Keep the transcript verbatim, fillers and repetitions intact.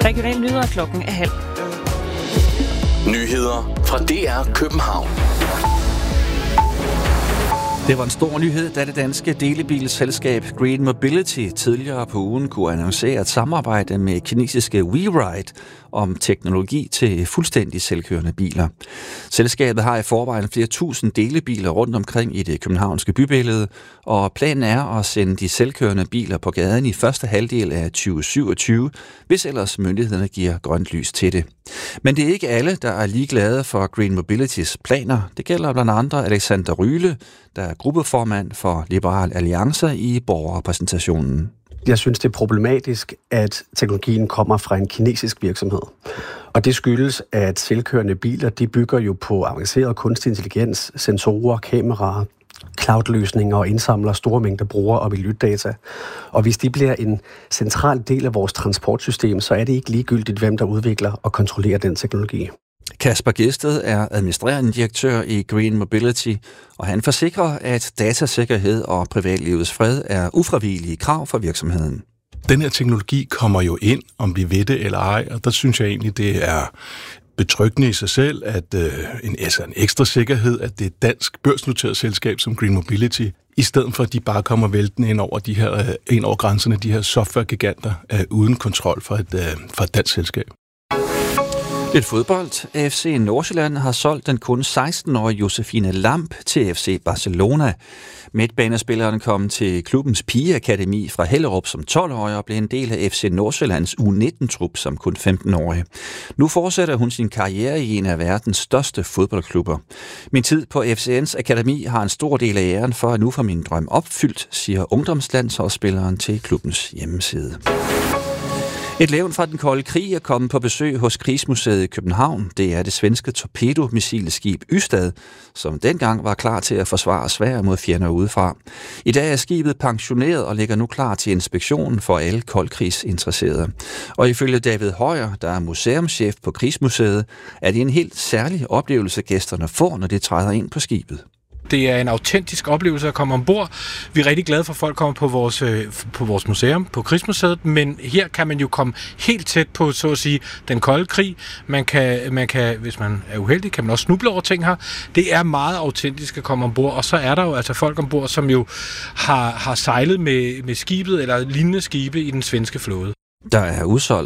Regionale nyheder klokken er halv. Nyheder fra D R København. Det var en stor nyhed, da det danske delebilselskab Green Mobility tidligere på ugen kunne annoncere et samarbejde med kinesiske WeRide om teknologi til fuldstændig selvkørende biler. Selskabet har i forvejen flere tusind delebiler rundt omkring i det københavnske bybillede, og planen er at sende de selvkørende biler på gaden i første halvdel af tyve syvogtyve, hvis ellers myndighederne giver grønt lys til det. Men det er ikke alle, der er ligeglade for Green Mobilitys planer. Det gælder blandt andre Alexander Ryle, der er gruppeformand for Liberal Alliance i borgerrepræsentationen. Jeg synes, det er problematisk, at teknologien kommer fra en kinesisk virksomhed. Og det skyldes, at selvkørende biler, de bygger jo på avanceret kunstig intelligens, sensorer, kameraer, cloud-løsninger og indsamler store mængder bruger- og miljødata. Og hvis de bliver en central del af vores transportsystem, så er det ikke ligegyldigt, hvem der udvikler og kontrollerer den teknologi. Kasper Gested er administrerende direktør i Green Mobility, og han forsikrer, at datasikkerhed og privatlivets fred er ufravigelige krav for virksomheden. Den her teknologi kommer jo ind, om vi ved det eller ej, og der synes jeg egentlig, det er betryggende i sig selv, at øh, en, altså en ekstra sikkerhed, at det er et dansk børsnoteret selskab som Green Mobility, i stedet for at de bare kommer væltende ind over, de her, øh, ind over grænserne, de her softwaregiganter, øh, uden kontrol fra et, øh, fra et dansk selskab. Lidt fodbold. A F C Nordsjælland har solgt den kun seksten-årige Josefine Lamp til F C Barcelona. Midtbanespilleren kom til klubbens pigeakademi fra Hellerup som tolv-årig og blev en del af F C Nordsjællands U nitten-trup som kun femten-årig. Nu fortsætter hun sin karriere i en af verdens største fodboldklubber. Min tid på F C N's akademi har en stor del af æren for at nu få min drøm opfyldt, siger ungdomslandsholdsspilleren til klubbens hjemmeside. Et levn fra den kolde krig er kommet på besøg hos Krigsmuseet i København. Det er det svenske torpedomissilskib Ystad, som dengang var klar til at forsvare Sverige mod fjender udefra. I dag er skibet pensioneret og ligger nu klar til inspektion for alle koldkrigsinteresserede. Og ifølge David Højer, der er museumschef på Krigsmuseet, er det en helt særlig oplevelse, gæsterne får, når de træder ind på skibet. Det er en autentisk oplevelse at komme ombord. Vi er rigtig glade for, at folk kommer på vores, på vores museum, på Krigsmuseet, men her kan man jo komme helt tæt på, så at sige, den kolde krig. Man kan, man kan, hvis man er uheldig, kan man også snuble over ting her. Det er meget autentisk at komme ombord, og så er der jo altså folk ombord, som jo har, har sejlet med, med skibet eller lignende skibe i den svenske flåde. Der er udsolgt